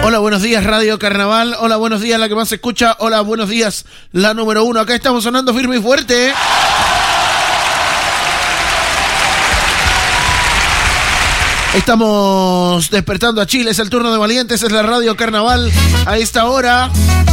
Hola, buenos días, Radio Carnaval. Hola, buenos días, la que más se escucha. Hola, buenos días, la número 1. Acá estamos sonando firme y fuerte. Estamos despertando a Chile. Es el turno de valientes. Es la Radio Carnaval a esta hora.